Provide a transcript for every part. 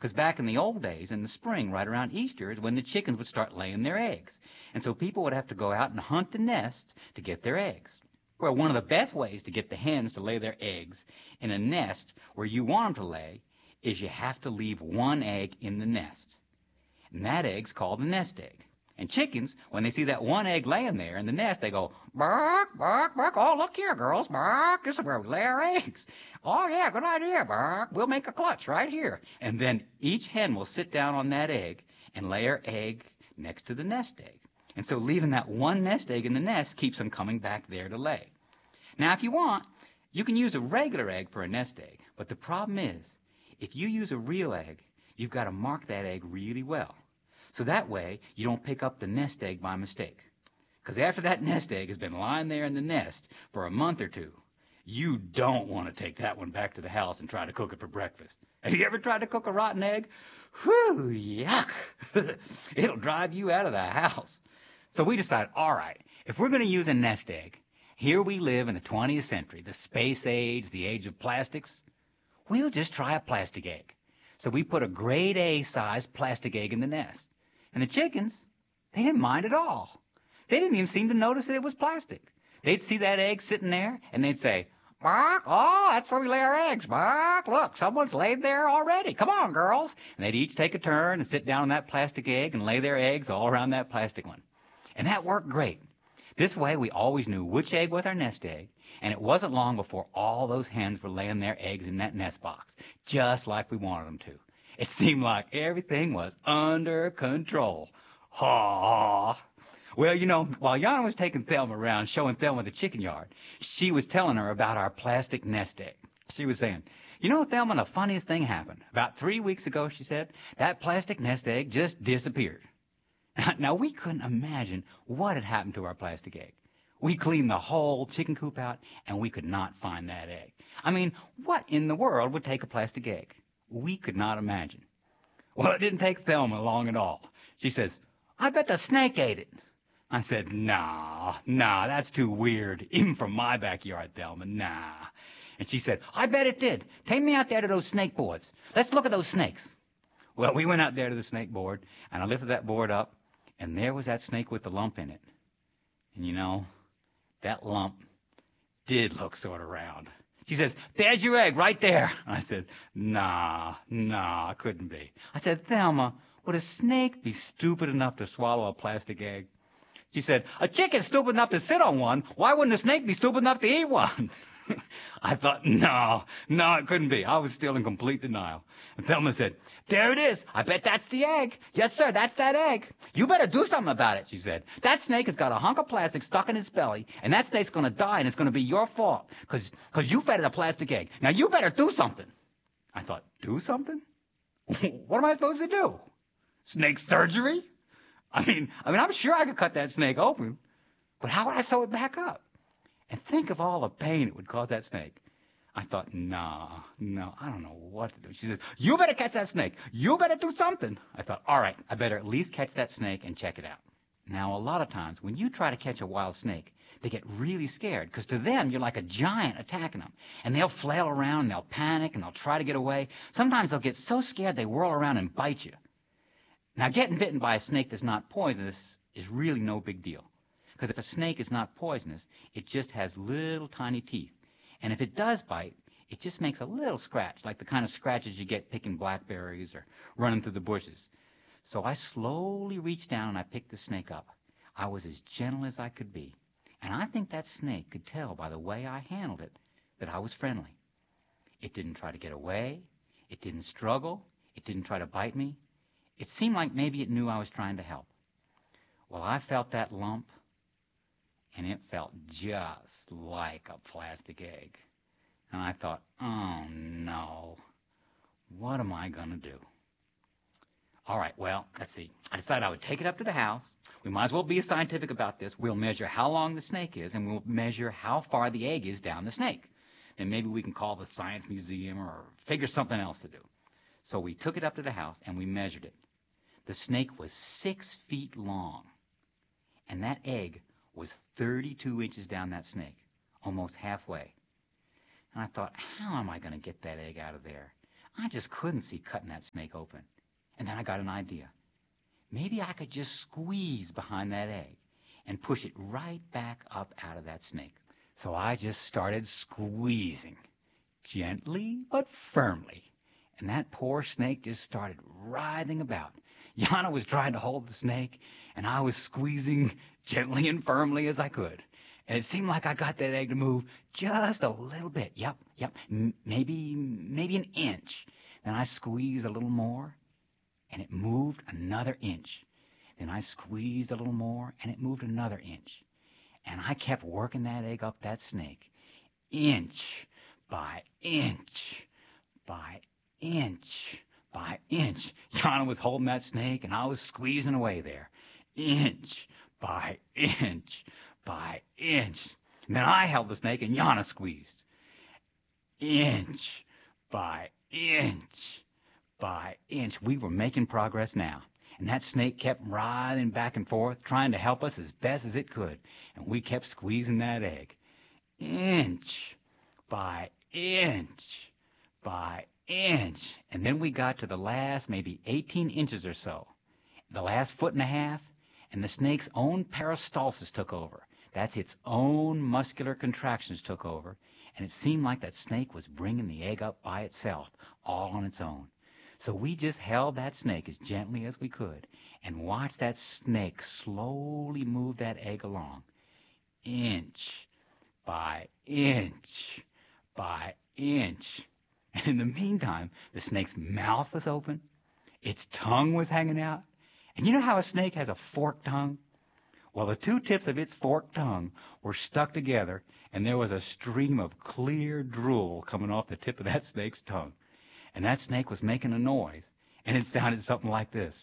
Because back in the old days, in the spring, right around Easter, is when the chickens would start laying their eggs. And so people would have to go out and hunt the nests to get their eggs. Well, one of the best ways to get the hens to lay their eggs in a nest where you want them to lay is you have to leave one egg in the nest. And that egg's called a nest egg. And chickens, when they see that one egg laying there in the nest, they go, bark, bark, bark. Oh, look here, girls, bark. This is where we lay our eggs. Oh, yeah, good idea, bark. We'll make a clutch right here. And then each hen will sit down on that egg and lay her egg next to the nest egg. And so leaving that one nest egg in the nest keeps them coming back there to lay. Now, if you want, you can use a regular egg for a nest egg. But the problem is, if you use a real egg, you've got to mark that egg really well. So that way, you don't pick up the nest egg by mistake. Because after that nest egg has been lying there in the nest for a month or two, you don't want to take that one back to the house and try to cook it for breakfast. Have you ever tried to cook a rotten egg? Whew, yuck. It'll drive you out of the house. So we decided, all right, if we're going to use a nest egg, here we live in the 20th century, the space age, the age of plastics, we'll just try a plastic egg. So we put a grade A size plastic egg in the nest. And the chickens, they didn't mind at all. They didn't even seem to notice that it was plastic. They'd see that egg sitting there, and they'd say, bark, oh, that's where we lay our eggs, bark, look, someone's laid there already. Come on, girls. And they'd each take a turn and sit down on that plastic egg and lay their eggs all around that plastic one. And that worked great. This way, we always knew which egg was our nest egg, and it wasn't long before all those hens were laying their eggs in that nest box, just like we wanted them to. It seemed like everything was under control. Ha! Well, you know, while Yana was taking Thelma around, showing Thelma the chicken yard, she was telling her about our plastic nest egg. She was saying, you know, Thelma, the funniest thing happened. About 3 weeks ago, she said, that plastic nest egg just disappeared. Now, we couldn't imagine what had happened to our plastic egg. We cleaned the whole chicken coop out, and we could not find that egg. I mean, what in the world would take a plastic egg? We could not imagine. Well, it didn't take Thelma long at all. She says, I bet the snake ate it. I said, nah, that's too weird, even from my backyard, Thelma, nah. And she said, I bet it did. Take me out there to those snake boards. Let's look at those snakes. Well, we went out there to the snake board, and I lifted that board up, and there was that snake with the lump in it. And, you know, that lump did look sort of round. She says, there's your egg right there. I said, nah, it couldn't be. I said, Thelma, would a snake be stupid enough to swallow a plastic egg? She said, a chicken's stupid enough to sit on one. Why wouldn't a snake be stupid enough to eat one? I thought, no, it couldn't be. I was still in complete denial. And Thelma said, there it is. I bet that's the egg. Yes, sir, that's that egg. You better do something about it, she said. That snake has got a hunk of plastic stuck in its belly, and that snake's going to die, and it's going to be your fault, because you fed it a plastic egg. Now, you better do something. I thought, do something? What am I supposed to do? Snake surgery? I mean, I'm sure I could cut that snake open, but how would I sew it back up? And think of all the pain it would cause that snake. I thought, no, I don't know what to do. She says, you better catch that snake. You better do something. I thought, all right, I better at least catch that snake and check it out. Now, a lot of times, when you try to catch a wild snake, they get really scared, because to them, you're like a giant attacking them. And they'll flail around, and they'll panic, and they'll try to get away. Sometimes they'll get so scared they whirl around and bite you. Now, getting bitten by a snake that's not poisonous is really no big deal. Because if a snake is not poisonous, it just has little tiny teeth. And if it does bite, it just makes a little scratch, like the kind of scratches you get picking blackberries or running through the bushes. So I slowly reached down and I picked the snake up. I was as gentle as I could be. And I think that snake could tell by the way I handled it that I was friendly. It didn't try to get away. It didn't struggle. It didn't try to bite me. It seemed like maybe it knew I was trying to help. Well, I felt that lump, and it felt just like a plastic egg. And I thought, oh, no, what am I going to do? All right, well, let's see. I decided I would take it up to the house. We might as well be scientific about this. We'll measure how long the snake is, and we'll measure how far the egg is down the snake. Then maybe we can call the science museum or figure something else to do. So we took it up to the house, and we measured it. The snake was 6 feet long, and that egg was 32 inches down that snake, almost halfway. And I thought, how am I going to get that egg out of there? I just couldn't see cutting that snake open. And then I got an idea. Maybe I could just squeeze behind that egg and push it right back up out of that snake. So I just started squeezing, gently but firmly. And that poor snake just started writhing about. Yana was trying to hold the snake, and I was squeezing gently and firmly as I could. And it seemed like I got that egg to move just a little bit. Yep, maybe an inch. Then I squeezed a little more, and it moved another inch. Then I squeezed a little more, and it moved another inch. And I kept working that egg up that snake, inch by inch by inch by inch. Yana was holding that snake, and I was squeezing away there, inch by inch by inch. And then I held the snake, and Yana squeezed, inch by inch by inch. We were making progress now. And that snake kept writhing back and forth, trying to help us as best as it could. And we kept squeezing that egg, inch by inch by inch. And then we got to the last maybe 18 inches or so, the last foot and a half, and the snake's own peristalsis took over. That's its own muscular contractions took over, and it seemed like that snake was bringing the egg up by itself, all on its own. So we just held that snake as gently as we could and watched that snake slowly move that egg along, inch by inch by inch. And in the meantime, the snake's mouth was open, its tongue was hanging out. And you know how a snake has a forked tongue? Well, the two tips of its forked tongue were stuck together, and there was a stream of clear drool coming off the tip of that snake's tongue. And that snake was making a noise, and it sounded something like this.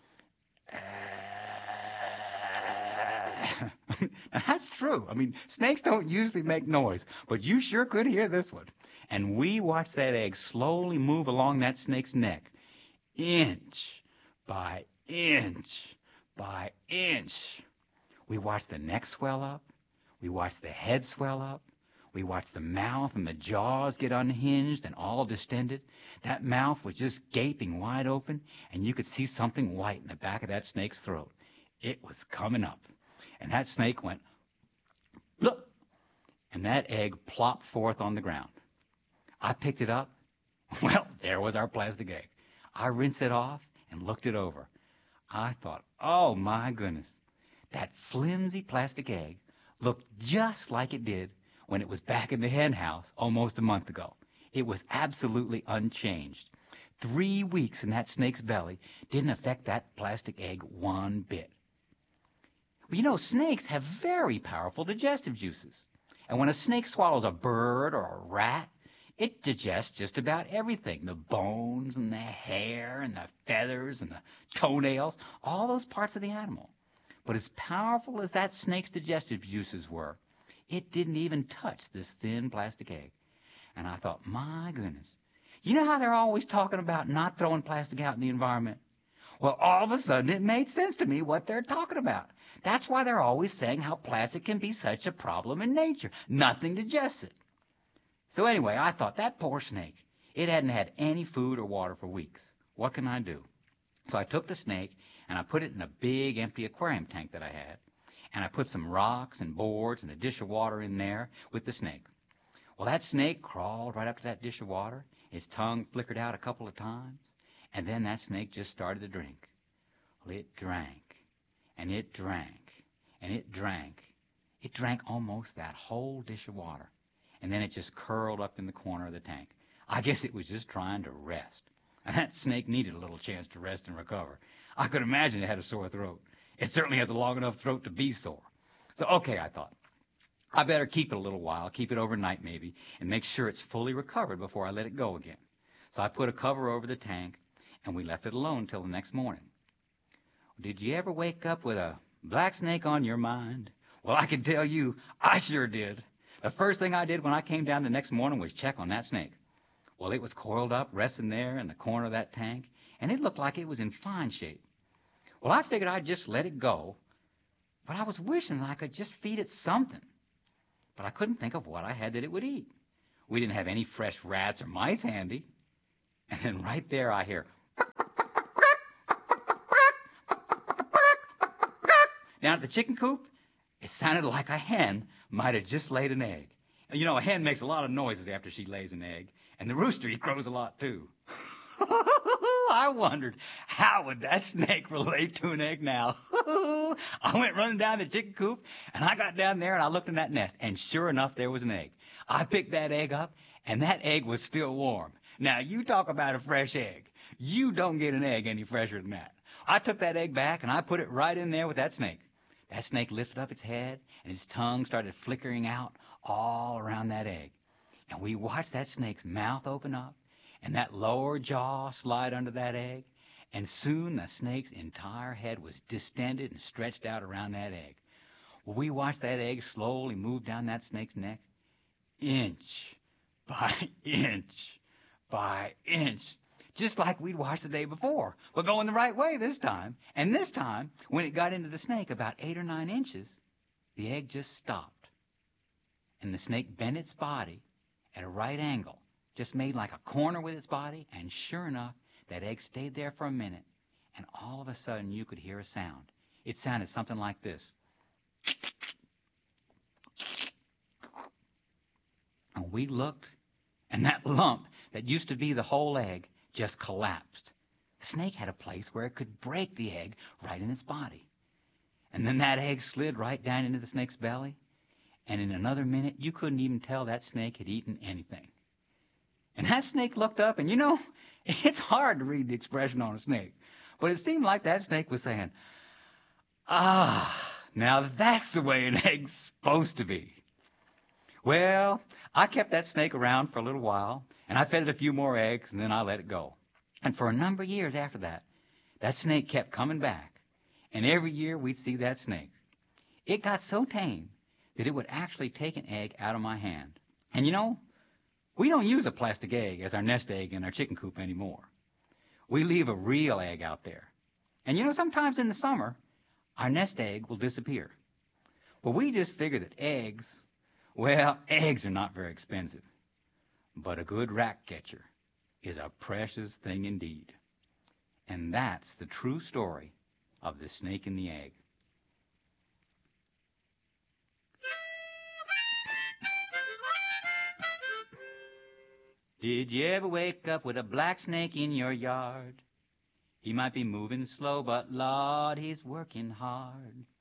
That's true. I mean, snakes don't usually make noise, but you sure could hear this one. And we watched that egg slowly move along that snake's neck, inch by inch by inch. We watched the neck swell up. We watched the head swell up. We watched the mouth and the jaws get unhinged and all distended. That mouth was just gaping wide open, and you could see something white in the back of that snake's throat. It was coming up. And that snake went, blop, and that egg plopped forth on the ground. I picked it up. Well, there was our plastic egg. I rinsed it off and looked it over. I thought, oh, my goodness, that flimsy plastic egg looked just like it did when it was back in the hen house almost a month ago. It was absolutely unchanged. 3 weeks in that snake's belly didn't affect that plastic egg one bit. Well, you know, snakes have very powerful digestive juices. And when a snake swallows a bird or a rat, it digests just about everything, the bones and the hair and the feathers and the toenails, all those parts of the animal. But as powerful as that snake's digestive juices were, it didn't even touch this thin plastic egg. And I thought, my goodness, you know how they're always talking about not throwing plastic out in the environment? Well, all of a sudden it made sense to me what they're talking about. That's why they're always saying how plastic can be such a problem in nature. Nothing digests it. So anyway, I thought, that poor snake, it hadn't had any food or water for weeks. What can I do? So I took the snake and I put it in a big empty aquarium tank that I had. And I put some rocks and boards and a dish of water in there with the snake. Well, that snake crawled right up to that dish of water. His tongue flickered out a couple of times. And then that snake just started to drink. Well, it drank, and it drank, and it drank. It drank almost that whole dish of water. And then it just curled up in the corner of the tank. I guess it was just trying to rest. And that snake needed a little chance to rest and recover. I could imagine it had a sore throat. It certainly has a long enough throat to be sore. So, okay, I thought, I better keep it a little while, keep it overnight maybe, and make sure it's fully recovered before I let it go again. So I put a cover over the tank, and we left it alone till the next morning. Did you ever wake up with a black snake on your mind? Well, I can tell you, I sure did. The first thing I did when I came down the next morning was check on that snake. Well, it was coiled up, resting there in the corner of that tank, and it looked like it was in fine shape. Well, I figured I'd just let it go, but I was wishing I could just feed it something. But I couldn't think of what I had that it would eat. We didn't have any fresh rats or mice handy. And then right there I hear, down at the chicken coop, it sounded like a hen might have just laid an egg. You know, a hen makes a lot of noises after she lays an egg, and the rooster, he crows a lot too. I wondered, how would that snake relate to an egg now? I went running down the chicken coop, and I got down there, and I looked in that nest, and sure enough, there was an egg. I picked that egg up, and that egg was still warm. Now, you talk about a fresh egg. You don't get an egg any fresher than that. I took that egg back, and I put it right in there with that snake. That snake lifted up its head, and its tongue started flickering out all around that egg. And we watched that snake's mouth open up, and that lower jaw slide under that egg, and soon the snake's entire head was distended and stretched out around that egg. Well, we watched that egg slowly move down that snake's neck, inch by inch by inch, just like we'd watched the day before, but going the right way this time. And this time, when it got into the snake about 8 or 9 inches, the egg just stopped. And the snake bent its body at a right angle, just made like a corner with its body, and sure enough, that egg stayed there for a minute, and all of a sudden you could hear a sound. It sounded something like this. And we looked, and that lump that used to be the whole egg just collapsed. The snake had a place where it could break the egg right in its body. And then that egg slid right down into the snake's belly, and in another minute you couldn't even tell that snake had eaten anything. And that snake looked up, and you know, it's hard to read the expression on a snake, but it seemed like that snake was saying, now that's the way an egg's supposed to be. Well, I kept that snake around for a little while, and I fed it a few more eggs, and then I let it go. And for a number of years after that, that snake kept coming back, and every year we'd see that snake. It got so tame that it would actually take an egg out of my hand. And you know, we don't use a plastic egg as our nest egg in our chicken coop anymore. We leave a real egg out there. And you know, sometimes in the summer, our nest egg will disappear. Well, we just figure that eggs are not very expensive. But a good rat catcher is a precious thing indeed. And that's the true story of the snake and the egg. Did you ever wake up with a black snake in your yard? He might be moving slow, but Lord, he's working hard.